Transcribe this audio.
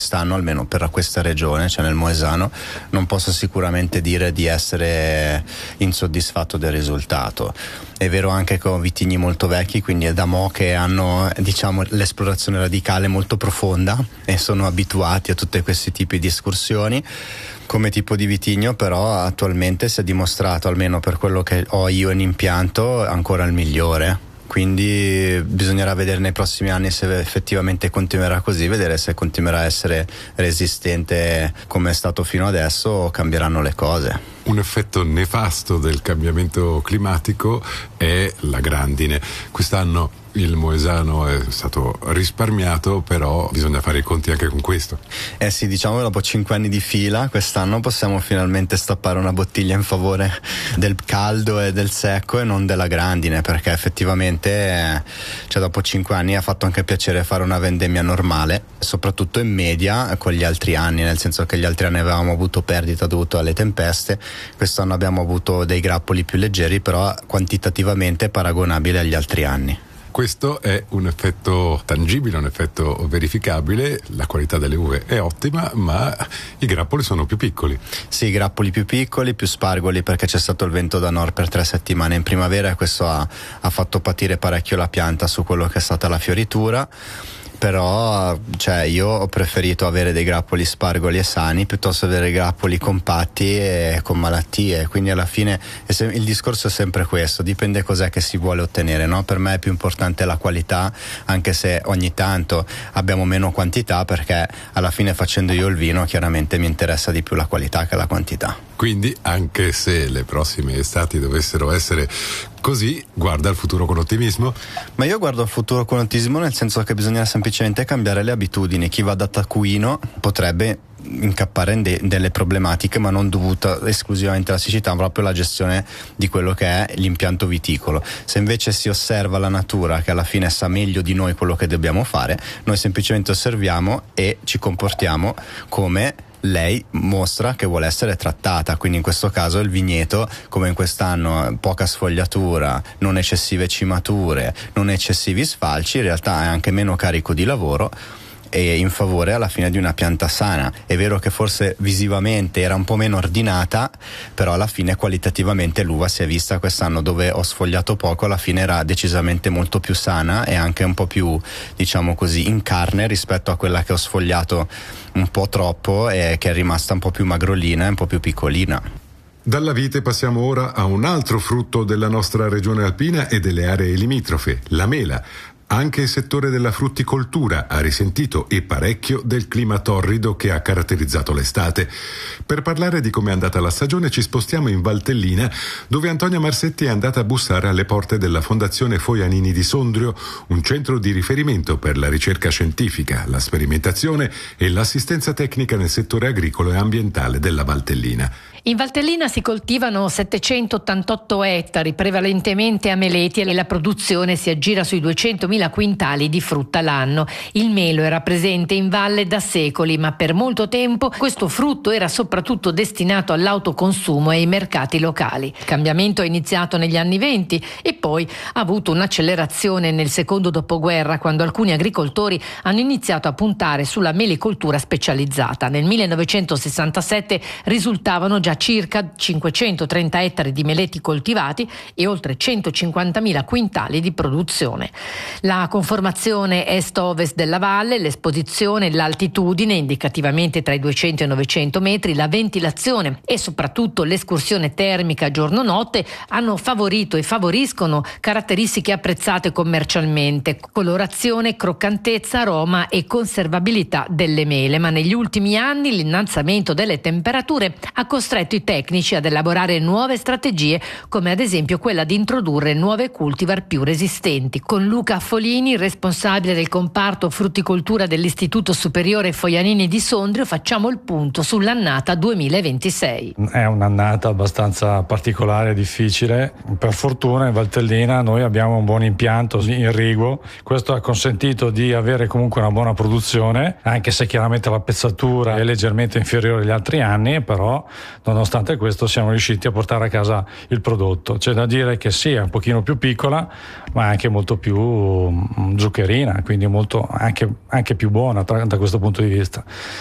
Quest'anno, almeno per questa regione, cioè nel Moesano, non posso sicuramente dire di essere insoddisfatto del risultato. È vero anche che ho vitigni molto vecchi, quindi è da mo' che hanno, diciamo, l'esplorazione radicale molto profonda e sono abituati a tutti questi tipi di escursioni. Come tipo di vitigno però attualmente si è dimostrato, almeno per quello che ho io in impianto, ancora il migliore. Quindi bisognerà vedere nei prossimi anni se effettivamente continuerà così, vedere se continuerà a essere resistente come è stato fino adesso o cambieranno le cose. Un effetto nefasto del cambiamento climatico è la grandine. Quest'anno il Moesano è stato risparmiato, però bisogna fare i conti anche con questo. Sì, diciamo che dopo 5 anni di fila quest'anno possiamo finalmente stappare una bottiglia in favore del caldo e del secco e non della grandine, perché effettivamente cioè dopo 5 anni ha fatto anche piacere fare una vendemmia normale, soprattutto in media con gli altri anni, nel senso che gli altri anni avevamo avuto perdita dovuta alle tempeste, quest'anno abbiamo avuto dei grappoli più leggeri, però quantitativamente paragonabile agli altri anni. Questo è un effetto tangibile, un effetto verificabile. La qualità delle uve è ottima, ma i grappoli sono più piccoli. Sì, i grappoli più piccoli, più spargoli, perché c'è stato il vento da nord per 3 settimane in primavera e questo ha fatto patire parecchio la pianta su quello che è stata la fioritura. Però cioè, io ho preferito avere dei grappoli spargoli e sani piuttosto che avere grappoli compatti e con malattie, quindi alla fine il discorso è sempre questo, dipende cos'è che si vuole ottenere, no? Per me è più importante la qualità, anche se ogni tanto abbiamo meno quantità, perché alla fine facendo io il vino chiaramente mi interessa di più la qualità che la quantità. Quindi anche se le prossime estati dovessero essere così, guarda al futuro con ottimismo? Ma io guardo al futuro con ottimismo, nel senso che bisogna semplicemente cambiare le abitudini. Chi va da taccuino potrebbe incappare in delle problematiche, ma non dovuta esclusivamente alla siccità, ma proprio alla gestione di quello che è l'impianto viticolo. Se invece si osserva la natura, che alla fine sa meglio di noi quello che dobbiamo fare, noi semplicemente osserviamo e ci comportiamo come lei mostra che vuole essere trattata, quindi in questo caso il vigneto, come in quest'anno, poca sfogliatura, non eccessive cimature, non eccessivi sfalci, in realtà è anche meno carico di lavoro e in favore alla fine di una pianta sana. È vero che forse visivamente era un po' meno ordinata, però alla fine qualitativamente l'uva si è vista quest'anno, dove ho sfogliato poco, alla fine era decisamente molto più sana e anche un po' più, diciamo così, in carne rispetto a quella che ho sfogliato un po' troppo e che è rimasta un po' più magrolina e un po' più piccolina. Dalla vite passiamo ora a un altro frutto della nostra regione alpina e delle aree limitrofe, la mela. Anche il settore della frutticoltura ha risentito e parecchio del clima torrido che ha caratterizzato l'estate. Per parlare di come è andata la stagione ci spostiamo in Valtellina, dove Antonia Marsetti è andata a bussare alle porte della Fondazione Foianini di Sondrio, un centro di riferimento per la ricerca scientifica, la sperimentazione e l'assistenza tecnica nel settore agricolo e ambientale della Valtellina. In Valtellina si coltivano 788 ettari, prevalentemente a meleti, e la produzione si aggira sui 200.000 quintali di frutta l'anno. Il melo era presente in valle da secoli, ma per molto tempo questo frutto era soprattutto destinato all'autoconsumo e ai mercati locali. Il cambiamento è iniziato negli anni '20 e poi ha avuto un'accelerazione nel secondo dopoguerra, quando alcuni agricoltori hanno iniziato a puntare sulla melicoltura specializzata. Nel 1967 risultavano già circa 530 ettari di meleti coltivati e oltre 150.000 quintali di produzione. La conformazione est-ovest della valle, l'esposizione, l'altitudine, indicativamente tra i 200 e i 900 metri, la ventilazione e soprattutto l'escursione termica giorno-notte hanno favorito e favoriscono caratteristiche apprezzate commercialmente: colorazione, croccantezza, aroma e conservabilità delle mele. Ma negli ultimi anni l'innalzamento delle temperature ha costretto i tecnici ad elaborare nuove strategie, come ad esempio quella di introdurre nuove cultivar più resistenti. Con Luca Affolini, responsabile del comparto frutticoltura dell'Istituto Superiore Foianini di Sondrio, facciamo il punto sull'annata 2026. È un'annata abbastanza particolare e difficile. Per fortuna in Valtellina noi abbiamo un buon impianto irriguo, questo ha consentito di avere comunque una buona produzione, anche se chiaramente la pezzatura è leggermente inferiore agli altri anni, però nonostante questo siamo riusciti a portare a casa il prodotto. C'è da dire che sì, è un pochino più piccola, ma anche molto più più zuccherina, quindi molto anche più buona da questo punto di vista.